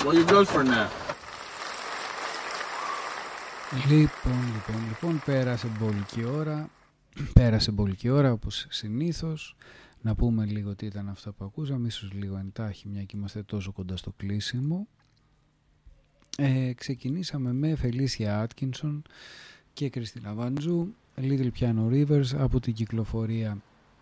Where your girlfriend at? Λοιπόν, πέρασε μπολική ώρα όπως συνήθως. Να πούμε λίγο τι ήταν αυτά που ακούσαμε, ίσως λίγο εντάχει, μια και είμαστε τόσο κοντά στο κλείσιμο. Ξεκινήσαμε με Felicia Atkinson και Christina Vanjou, Little Piano Rivers, από την κυκλοφορία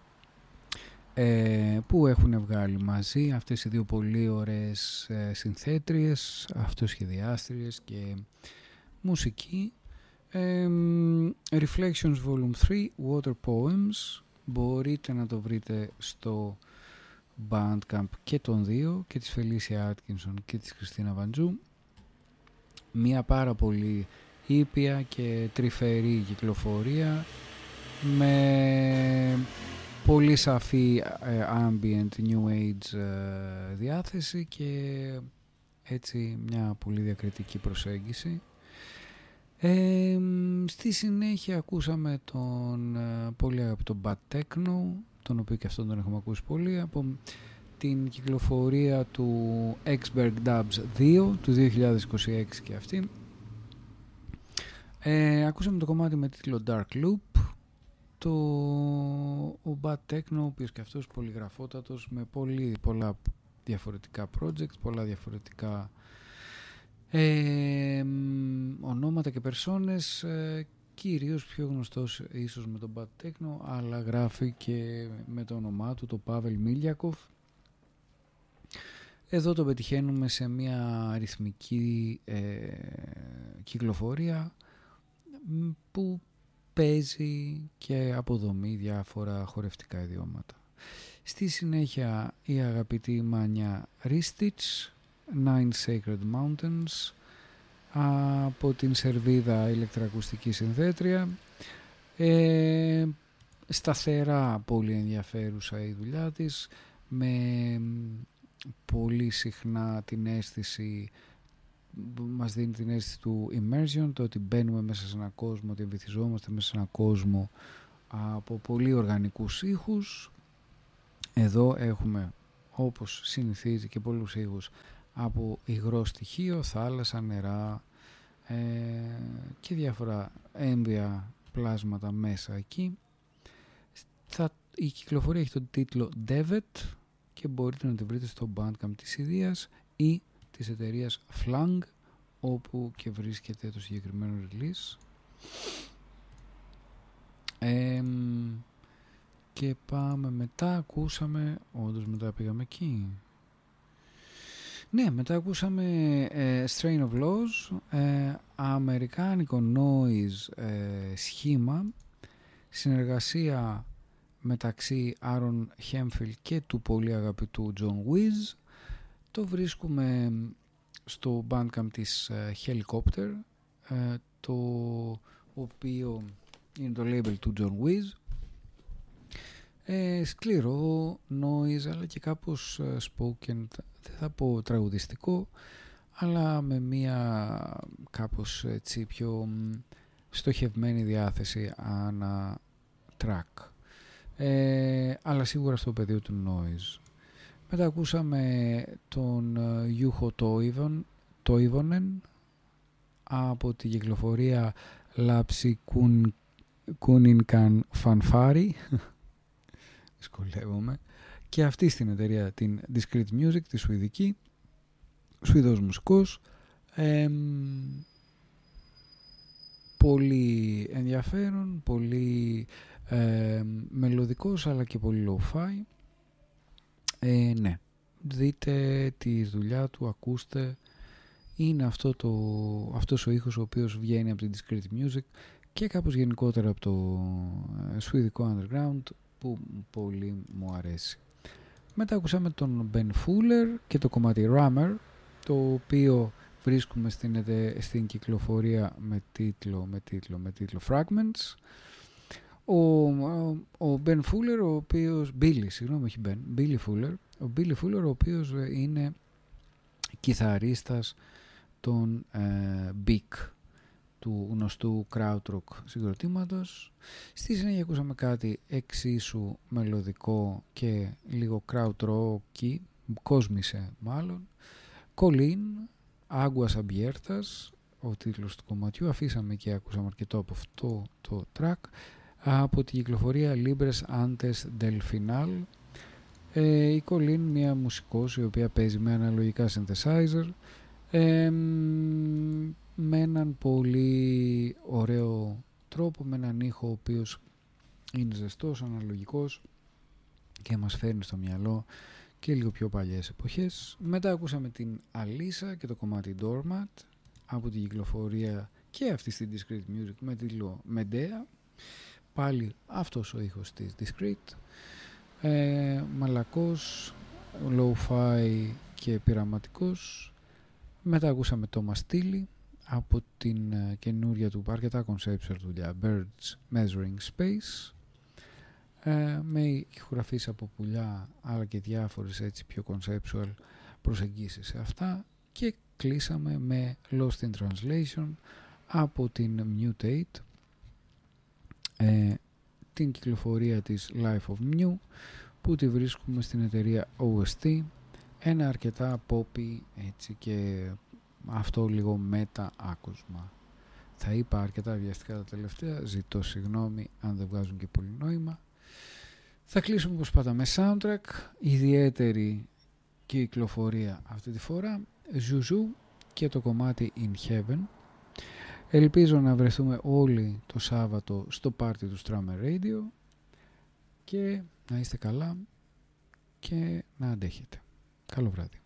που έχουν βγάλει μαζί αυτές οι δύο πολύ ωραίες συνθέτριες, αυτοσχεδιάστριες και μουσική. Reflections Volume 3, Water Poems. Μπορείτε να το βρείτε στο Bandcamp και των δύο, και της Felicia Atkinson και της Christina Vanjou. Μια πάρα πολύ ήπια και τρυφερή κυκλοφορία με πολύ σαφή ambient new age διάθεση και έτσι μια πολύ διακριτική προσέγγιση. Στη συνέχεια ακούσαμε τον πολύ αγαπητό Bad Techno, τον οποίο και αυτόν τον έχουμε ακούσει πολύ, από την κυκλοφορία του Exberg Dubs 2 του 2026 και αυτή. Ακούσαμε το κομμάτι με τίτλο Dark Loop. Ο Bad Techno, ο οποίος και αυτός πολυγραφότατος, με πολλά διαφορετικά projects, πολλά διαφορετικά ονόματα και περσόνες, κυρίως πιο γνωστός ίσως με τον Bad Techno, αλλά γράφει και με το όνομά του, το Pavel Milyakov. Εδώ το πετυχαίνουμε σε μια αριθμική κυκλοφορία που παίζει και αποδομεί διάφορα χορευτικά ιδιώματα. Στη συνέχεια η αγαπητή Μάνια Ρίστιτς, Nine Sacred Mountains, από την Σερβίδα ηλεκτροακουστική συνθέτρια. Σταθερά πολύ ενδιαφέρουσα η δουλειά της, με πολύ συχνά την αίσθηση, μας δίνει την αίσθηση του immersion, το ότι μπαίνουμε μέσα σε έναν κόσμο, ότι βυθιζόμαστε μέσα σε έναν κόσμο από πολύ οργανικούς ήχους. Εδώ έχουμε, όπως συνηθίζει, και πολλούς ήχους από υγρό στοιχείο, θάλασσα, νερά και διάφορα έμβια πλάσματα μέσα εκεί. Η κυκλοφορία έχει τον τίτλο Devet και μπορείτε να τη βρείτε στο Bandcamp της Ιδίας ή της εταιρείας Flang, όπου και βρίσκεται το συγκεκριμένο release. Και πάμε μετά, ακούσαμε, όντως μετά πήγαμε εκεί. Ναι, μετά ακούσαμε Strain of Laws, αμερικάνικο noise σχήμα, συνεργασία μεταξύ Aaron Hemphill και του πολύ αγαπητού John Wiz. Το βρίσκουμε στο Bandcamp της Helicopter, το οποίο είναι το label του John Wiz. Σκληρό noise, αλλά και κάπως spoken, δεν θα πω τραγουδιστικό, αλλά με μία κάπως έτσι πιο στοχευμένη διάθεση ανά track, αλλά σίγουρα στο πεδίο του noise. Μετά ακούσαμε τον Juho Toivonen από τη κυκλοφορία Lapsi Kuninkan Fanfari, δυσκολεύομαι, και αυτή στην εταιρεία την Discreet Music, τη σουηδική, σουηδός μουσικός, πολύ ενδιαφέρον, πολύ μελωδικός, αλλά και πολύ lo-fi. Ναι, δείτε τη δουλειά του, ακούστε, είναι αυτός ο ήχος ο οποίος βγαίνει από την Discreet Music και κάπως γενικότερα από το σουηδικό underground, που πολύ μου αρέσει. Μετά ακούσαμε τον Ben Fuller και το κομμάτι Rammer, το οποίο βρίσκουμε στην κυκλοφορία με τίτλο Fragments. Ο Ben Fuller, ο οποίος Billy Fuller, ο οποίος είναι κιθαρίστας των Beak, του γνωστού krautrock συγκροτήματος. Στη συνέχεια ακούσαμε κάτι εξίσου μελωδικό και λίγο krautrocky, κόσμησε μάλλον, Colleen Aguas Abiertas, ο τίτλος του κομματιού. Αφήσαμε και ακούσαμε αρκετό από αυτό το track από την κυκλοφορία Libres Antes del Final. Η Colleen, μια μουσικός η οποία παίζει με αναλογικά synthesizer, με έναν πολύ ωραίο τρόπο, με έναν ήχο ο οποίος είναι ζεστός, αναλογικός και μας φέρνει στο μυαλό και λίγο πιο παλιές εποχές. Μετά ακούσαμε την Alisa και το κομμάτι Doormat από την κυκλοφορία και αυτή στην Discreet Music με τίτλο Medea. Πάλι αυτός ο ήχος της Discreet, μαλακός, lo-fi και πειραματικός. Μετά ακούσαμε το Mastili από την καινούρια του αρκετά conceptual δουλειά Birds Measuring Space, με ηχογραφήσεις από πουλιά αλλά και διάφορες έτσι πιο conceptual προσεγγίσεις σε αυτά. Και κλείσαμε με Lost in Translation από την Mutate, την κυκλοφορία της Life of Mew, που τη βρίσκουμε στην εταιρεία OST, ένα αρκετά poppy έτσι και αυτό λίγο μετα άκουσμα. Θα είπα αρκετά βιαστικά τα τελευταία, ζητώ συγγνώμη αν δεν βγάζουν και πολύ νόημα. Θα κλείσουμε όπως πάντα με soundtrack, ιδιαίτερη κυκλοφορία αυτή τη φορά, Ζουζού και το κομμάτι In Heaven. Ελπίζω να βρεθούμε όλοι το Σάββατο στο πάρτι του Strammer Radio και να είστε καλά και να αντέχετε. Καλό βράδυ.